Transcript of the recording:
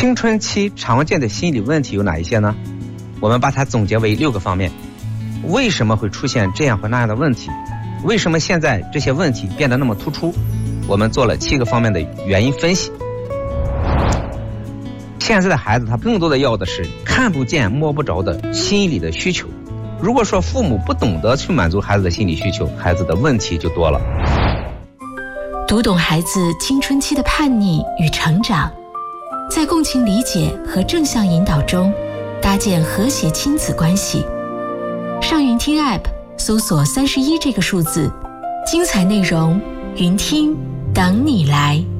青春期常见的心理问题有哪一些呢？我们把它总结为6个方面。为什么会出现这样或那样的问题？为什么现在这些问题变得那么突出？我们做了7个方面的原因分析。现在的孩子他更多的要的是看不见摸不着的心理的需求。如果说父母不懂得去满足孩子的心理需求，孩子的问题就多了。 读懂孩子青春期的叛逆与成长，在共情理解和正向引导中搭建和谐亲子关系。上云听 App 搜索31这个数字，精彩内容云听等你来。